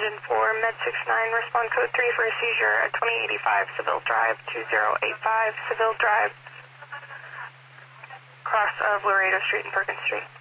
engine 4, Med 69, respond code 3 for a seizure at 2085 Seville Drive, 2085 Seville Drive, cross of Laredo Street and Perkins Street.